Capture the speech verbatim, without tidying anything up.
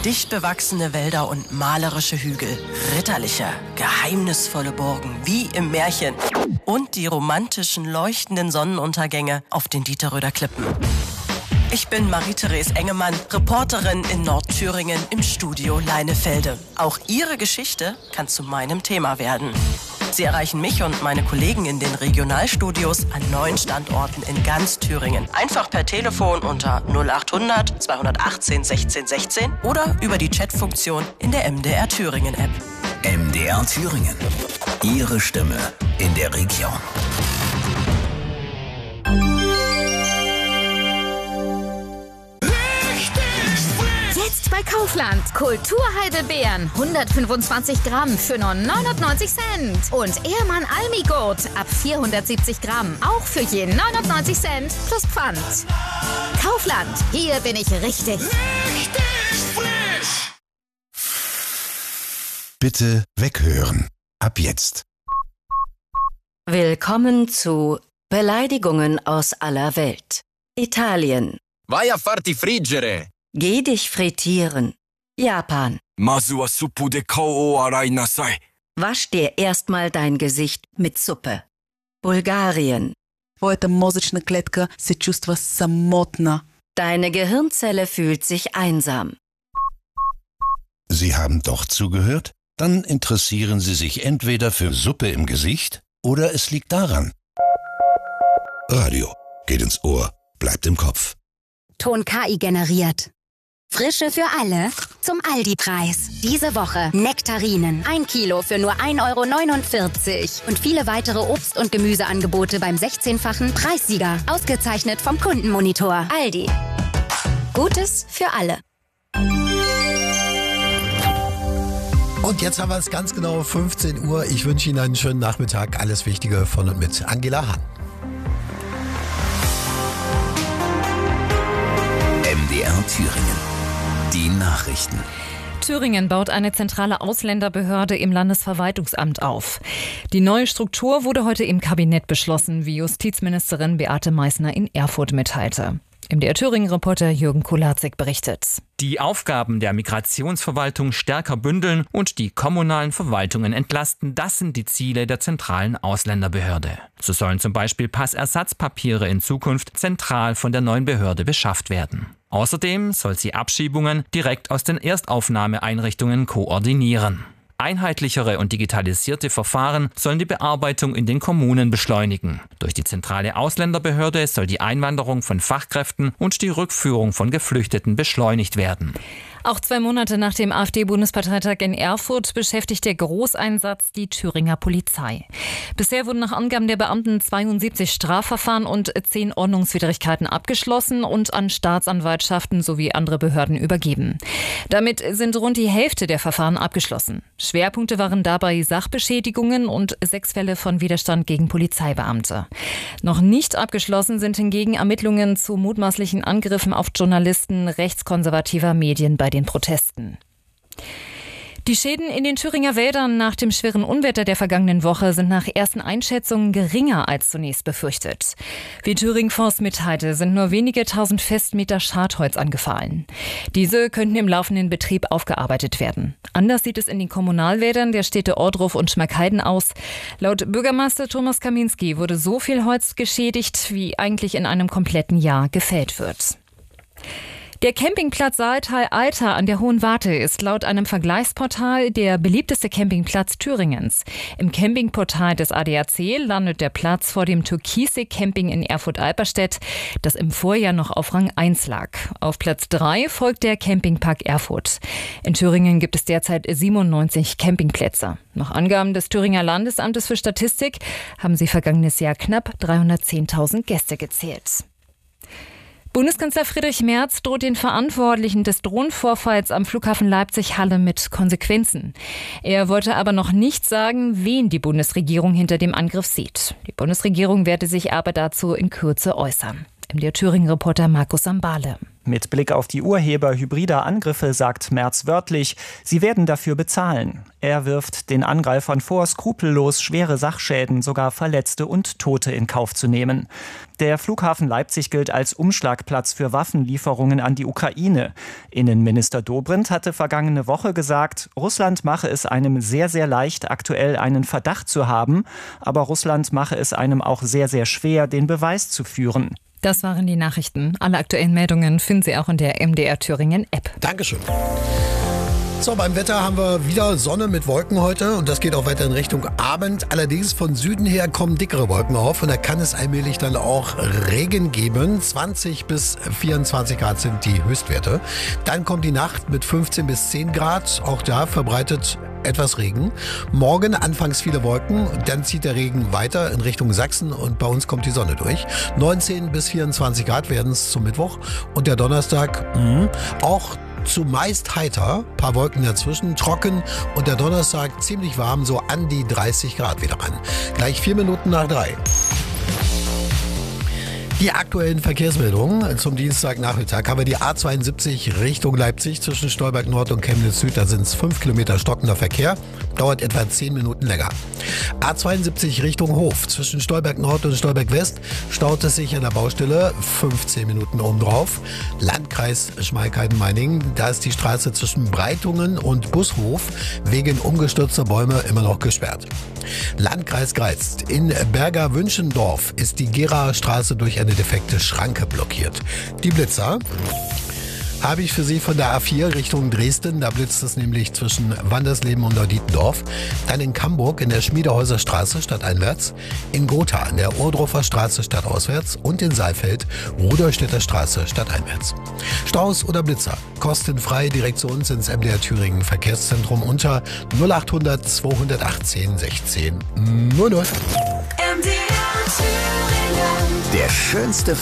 Dicht bewachsene Wälder und malerische Hügel, ritterliche, geheimnisvolle Burgen wie im Märchen und die romantischen, leuchtenden Sonnenuntergänge auf den Dieterröder Klippen. Ich bin Marie-Therese Engemann, Reporterin in Nordthüringen im Studio Leinefelde. Auch Ihre Geschichte kann zu meinem Thema werden. Sie erreichen mich und meine Kollegen in den Regionalstudios an neun Standorten in ganz Thüringen. Einfach per Telefon unter null achthundert zweihundertachtzehn sechzehn sechzehn oder über die Chatfunktion in der M D R Thüringen App. M D R Thüringen. Ihre Stimme in der Region. Jetzt bei Kaufland. Kulturheidelbeeren. hundertfünfundzwanzig Gramm für nur neunundneunzig Cent. Und Ehrmann Almigurt ab vierhundertsiebzig Gramm. Auch für je neunundneunzig Cent plus Pfand. Kaufland. Hier bin ich richtig. Richtig frisch. Bitte weghören. Ab jetzt. Willkommen zu Beleidigungen aus aller Welt. Italien. Vai a farti friggere. Geh dich frittieren. Japan. Masu wa suppu de kou o arai nasai. Wasch dir erstmal dein Gesicht mit Suppe. Bulgarien. Твоята мозъчна клетка се чувства самотна. Deine Gehirnzelle fühlt sich einsam. Sie haben doch zugehört? Dann interessieren Sie sich entweder für Suppe im Gesicht oder es liegt daran. Radio geht ins Ohr, bleibt im Kopf. Ton K I generiert. Frische für alle zum Aldi-Preis. Diese Woche Nektarinen. Ein Kilo für nur ein Euro neunundvierzig. Und viele weitere Obst- und Gemüseangebote beim sechzehnfachen Preissieger. Ausgezeichnet vom Kundenmonitor. Aldi. Gutes für alle. Und jetzt haben wir es ganz genau fünfzehn Uhr. Ich wünsche Ihnen einen schönen Nachmittag. Alles Wichtige von und mit Angela Hahn. M D R Thüringen. Die Nachrichten. Thüringen baut eine zentrale Ausländerbehörde im Landesverwaltungsamt auf. Die neue Struktur wurde heute im Kabinett beschlossen, wie Justizministerin Beate Meißner in Erfurt mitteilte. M D R Thüringen-Reporter Jürgen Kulatzig berichtet. Die Aufgaben der Migrationsverwaltung stärker bündeln und die kommunalen Verwaltungen entlasten, das sind die Ziele der zentralen Ausländerbehörde. So sollen zum Beispiel Passersatzpapiere in Zukunft zentral von der neuen Behörde beschafft werden. Außerdem soll sie Abschiebungen direkt aus den Erstaufnahmeeinrichtungen koordinieren. Einheitlichere und digitalisierte Verfahren sollen die Bearbeitung in den Kommunen beschleunigen. Durch die zentrale Ausländerbehörde soll die Einwanderung von Fachkräften und die Rückführung von Geflüchteten beschleunigt werden. Auch zwei Monate nach dem AfD-Bundesparteitag in Erfurt beschäftigt der Großeinsatz die Thüringer Polizei. Bisher wurden nach Angaben der Beamten zweiundsiebzig Strafverfahren und zehn Ordnungswidrigkeiten abgeschlossen und an Staatsanwaltschaften sowie andere Behörden übergeben. Damit sind rund die Hälfte der Verfahren abgeschlossen. Schwerpunkte waren dabei Sachbeschädigungen und sechs Fälle von Widerstand gegen Polizeibeamte. Noch nicht abgeschlossen sind hingegen Ermittlungen zu mutmaßlichen Angriffen auf Journalisten rechtskonservativer Medien bei den Protesten. Die Schäden in den Thüringer Wäldern nach dem schweren Unwetter der vergangenen Woche sind nach ersten Einschätzungen geringer als zunächst befürchtet. Wie Thüringen Forst mitteilte, sind nur wenige tausend Festmeter Schadholz angefallen. Diese könnten im laufenden Betrieb aufgearbeitet werden. Anders sieht es in den Kommunalwäldern der Städte Ohrdruf und Schmalkalden aus. Laut Bürgermeister Thomas Kaminski wurde so viel Holz geschädigt, wie eigentlich in einem kompletten Jahr gefällt wird. Der Campingplatz Saaltal-Alter an der Hohen Warte ist laut einem Vergleichsportal der beliebteste Campingplatz Thüringens. Im Campingportal des A D A C landet der Platz vor dem Türkisig Camping in Erfurt-Alperstedt, das im Vorjahr noch auf Rang eins lag. Auf Platz drei folgt der Campingpark Erfurt. In Thüringen gibt es derzeit siebenundneunzig Campingplätze. Nach Angaben des Thüringer Landesamtes für Statistik haben sie vergangenes Jahr knapp dreihundertzehntausend Gäste gezählt. Bundeskanzler Friedrich Merz droht den Verantwortlichen des Drohnenvorfalls am Flughafen Leipzig-Halle mit Konsequenzen. Er wollte aber noch nicht sagen, wen die Bundesregierung hinter dem Angriff sieht. Die Bundesregierung werde sich aber dazu in Kürze äußern. M D R Thüringen-Reporter Markus Sambale. Mit Blick auf die Urheber hybrider Angriffe sagt Merz wörtlich, sie werden dafür bezahlen. Er wirft den Angreifern vor, skrupellos schwere Sachschäden, sogar Verletzte und Tote in Kauf zu nehmen. Der Flughafen Leipzig gilt als Umschlagplatz für Waffenlieferungen an die Ukraine. Innenminister Dobrindt hatte vergangene Woche gesagt, Russland mache es einem sehr, sehr leicht, aktuell einen Verdacht zu haben, aber Russland mache es einem auch sehr, sehr schwer, den Beweis zu führen. Das waren die Nachrichten. Alle aktuellen Meldungen finden Sie auch in der M D R Thüringen App. Dankeschön. So, beim Wetter haben wir wieder Sonne mit Wolken heute und das geht auch weiter in Richtung Abend. Allerdings von Süden her kommen dickere Wolken auf und da kann es allmählich dann auch Regen geben. zwanzig bis vierundzwanzig Grad sind die Höchstwerte. Dann kommt die Nacht mit fünfzehn bis zehn Grad. Auch da verbreitet etwas Regen. Morgen anfangs viele Wolken, dann zieht der Regen weiter in Richtung Sachsen und bei uns kommt die Sonne durch. neunzehn bis vierundzwanzig Grad werden es zum Mittwoch und der Donnerstag mh, auch zumeist heiter, paar Wolken dazwischen, trocken und der Donnerstag ziemlich warm, so an die dreißig Grad wieder ran. Gleich vier Minuten nach drei. Die aktuellen Verkehrsmeldungen zum Dienstagnachmittag haben wir die A zweiundsiebzig Richtung Leipzig zwischen Stolberg Nord und Chemnitz Süd. Da sind es fünf Kilometer stockender Verkehr, dauert etwa zehn Minuten länger. A zweiundsiebzig Richtung Hof zwischen Stolberg Nord und Stolberg West staut es sich an der Baustelle, fünfzehn Minuten obendrauf. Landkreis Schmalkalden-Meiningen, da ist die Straße zwischen Breitungen und Bushof wegen umgestürzter Bäume immer noch gesperrt. Landkreis Greiz. In Berger-Wünschendorf ist die Geraer Straße durch eine defekte Schranke blockiert. Die Blitzer habe ich für Sie von der A vier Richtung Dresden. Da blitzt es nämlich zwischen Wandersleben und Neudietendorf. Dann in Camburg in der Schmiedehäuser Straße stadteinwärts. In Gotha an der Ohrdruffer Straße stadtauswärts. Und in Saalfeld Rudolstädter Straße stadteinwärts. Staus oder Blitzer? Kostenfrei direkt zu uns ins M D R Thüringen Verkehrszentrum unter null achthundert zweihundertachtzehn sechzehn null null. Der schönste